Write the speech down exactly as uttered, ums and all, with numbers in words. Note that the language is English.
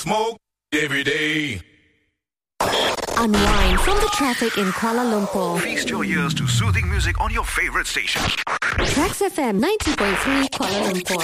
smoke every day. Unwind from the traffic in Kuala Lumpur. Feast your ears to soothing music on your favorite station. Trax F M ninety point three Kuala Lumpur.